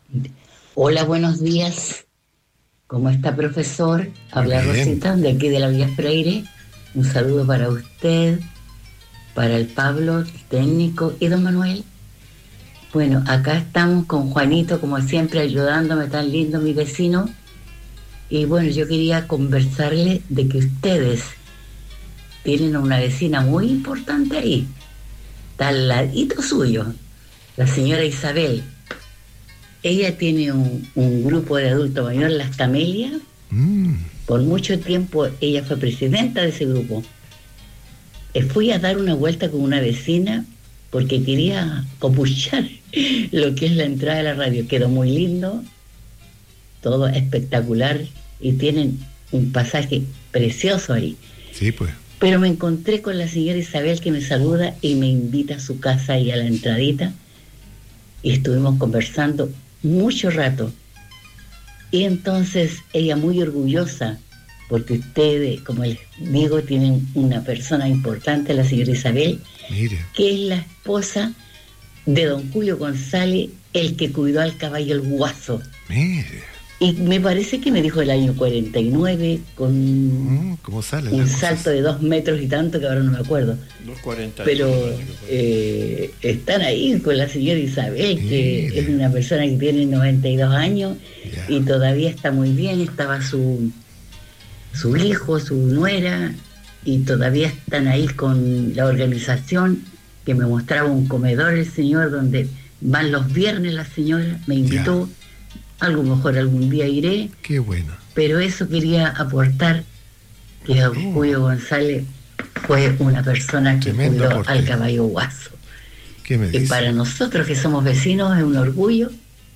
Hola, buenos días. ¿Cómo está, profesor? Habla Muy bien. Rosita, de aquí de la Villa Freire. Un saludo para usted, para el Pablo, el técnico, y don Manuel. Bueno, acá estamos con Juanito, como siempre, ayudándome, tan lindo mi vecino. Y bueno, yo quería conversarle de que ustedes tienen una vecina muy importante ahí, está al ladito suyo, la señora Isabel. Ella tiene un grupo de adultos mayores, Las Camelias. Por mucho tiempo ella fue presidenta de ese grupo. Fui a dar una vuelta con una vecina porque quería copuchar lo que es la entrada de la radio. Quedó muy lindo, todo espectacular y tienen un pasaje precioso ahí. Sí, pues. Pero me encontré con la señora Isabel, que me saluda y me invita a su casa y a la entradita, y estuvimos conversando mucho rato. Y entonces ella muy orgullosa, porque ustedes, como les digo, tienen una persona importante, la señora Isabel, Mire. que es la esposa de don Julio González, el que cuidó al caballo el Guaso. Mire. Y me parece que me dijo el año 49, con ¿Cómo sale? un salto de 2 metros y tanto, que ahora no me acuerdo. 2,40. Pero están ahí con la señora Isabel, que es una persona que tiene 92 años y todavía está muy bien. Estaba su hijo, su nuera, y todavía están ahí con la organización, que me mostraba un comedor el señor donde van los viernes. La señora me invitó, a lo mejor algún día iré. Qué bueno. Pero eso quería aportar, que don Julio González fue una persona que Tremendo cuidó aporte. al caballo Guaso. ¿Qué me dice? Y para nosotros, que somos vecinos, es un orgullo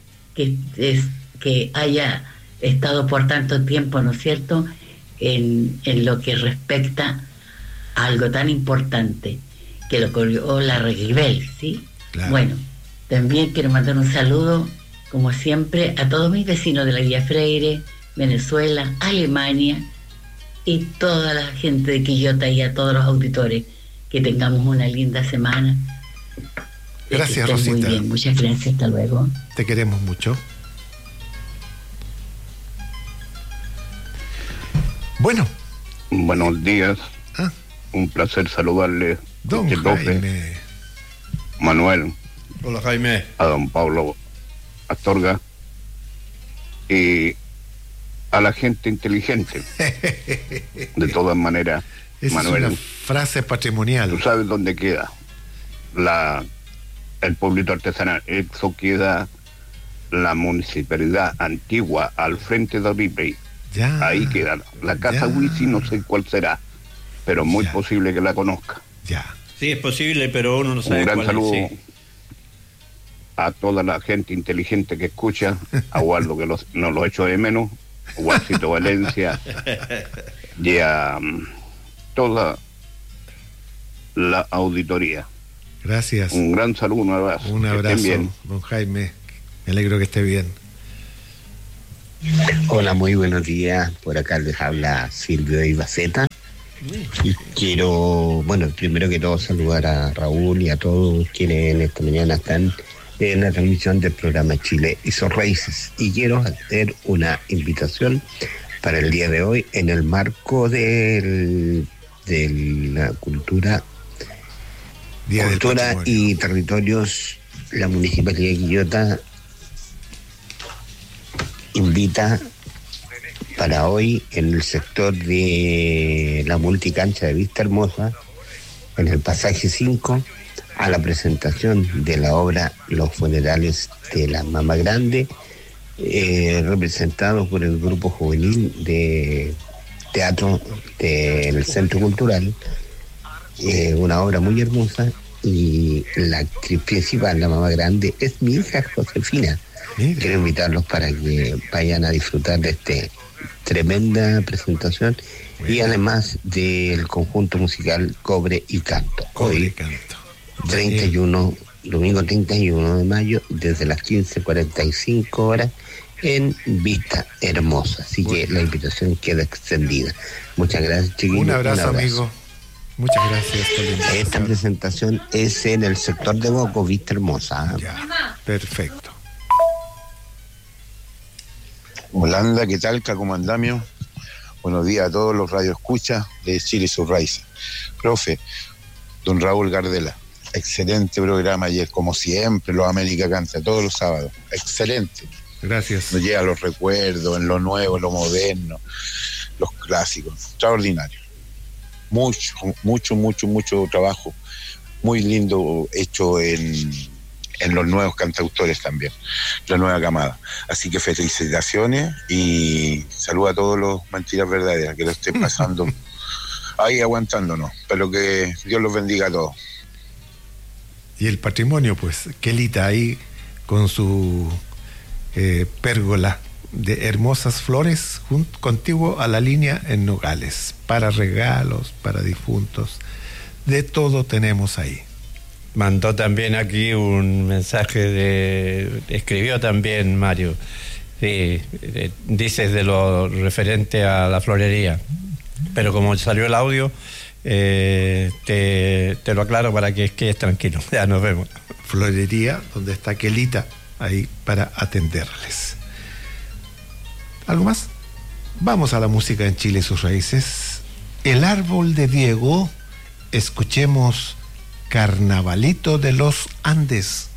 que haya estado por tanto tiempo, ¿no es cierto?, en lo que respecta a algo tan importante, que lo corrió la Reguibel, ¿sí? Claro. Bueno, también quiero mandar un saludo, como siempre, a todos mis vecinos de la Villa Freire, Venezuela, Alemania, y toda la gente de Quillota, y a todos los auditores. Que tengamos una linda semana. Gracias, que estén Rosita. Muy bien, muchas gracias, hasta luego. Te queremos mucho. Bueno. Buenos días. Ah. Un placer saludarle. Don Jaime. Manuel. Hola, Jaime. A don Pablo Astorga. Y a la gente inteligente. De todas maneras, Esa Manuel. es una frase patrimonial. ¿Tú sabes dónde queda el pueblito artesanal? Eso queda la municipalidad antigua, al frente de Ripley. Ya. Ahí queda la casa Huisi, no sé cuál será, pero muy posible que la conozca. Ya. Sí, es posible, pero uno no sabe Un gran cuál saludo es. Sí. a toda la gente inteligente que escucha, a Waldo, que no lo echo de menos, a Juancito Valencia, y a toda la auditoría. Gracias. Un gran saludo, un abrazo. Un Que abrazo, estén bien. don Jaime. Me alegro que esté bien. Hola, muy buenos días. Por acá les habla Silvio Ibaceta. Y quiero, bueno, primero que todo saludar a Raúl y a todos quienes en esta mañana están en la transmisión del programa Chile Hizo Raíces. Y quiero hacer una invitación para el día de hoy en el marco de la cultura y territorios. La Municipalidad de Quillota invita para hoy en el sector de la multicancha de Vista Hermosa, en el pasaje 5, a la presentación de la obra Los Funerales de la Mama Grande, representado por el grupo juvenil de teatro del Centro Cultural. Una obra muy hermosa, y la actriz principal, la Mama Grande, es mi hija Josefina. Quiero invitarlos para que vayan a disfrutar de esta tremenda presentación. Bueno. Y además del conjunto musical Cobre y Canto. Hoy, 31, domingo 31 de mayo, desde las 15:45 horas, en Vista Hermosa. Así que la invitación queda extendida. Muchas gracias, chiquillos. Un abrazo, amigo. Muchas gracias por la invitación. Esta presentación es en el sector de Boco, Vista Hermosa. Ya, perfecto. Holanda, ¿qué tal? ¿Cómo andamos? Buenos días a todos los radioescuchas de Chile y sus raíces. Profe, don Raúl Gardela, excelente programa ayer, como siempre, los América Canta, todos los sábados. Excelente. Gracias. Nos llega los recuerdos, en lo nuevo, en lo moderno, los clásicos. Extraordinario. Mucho trabajo. Muy lindo hecho en los nuevos cantautores también, la nueva camada. Así que felicitaciones y saludo a todos los Mentiras Verdaderas que lo estén pasando ahí aguantándonos, pero que Dios los bendiga a todos. Y el patrimonio, pues, Kelita ahí con su pérgola de hermosas flores contiguo a la línea en Nogales, para regalos, para difuntos, de todo tenemos ahí. Mandó también aquí un mensaje escribió también Mario, sí, dices de lo referente a la florería, pero como salió el audio, te lo aclaro para que quedes tranquilo. Ya nos vemos. Florería, donde está Kelita, ahí para atenderles. ¿Algo más? Vamos a la música en Chile y sus raíces. El árbol de Diego, escuchemos Carnavalito de los Andes.